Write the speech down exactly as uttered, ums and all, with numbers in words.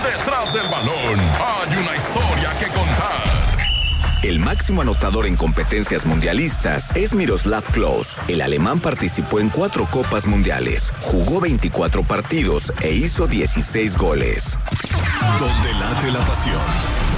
Detrás del balón hay una historia que contar. El máximo anotador en competencias mundialistas es Miroslav Klose. El alemán participó en cuatro copas mundiales, jugó veinticuatro partidos e hizo dieciséis goles. Donde late la pasión.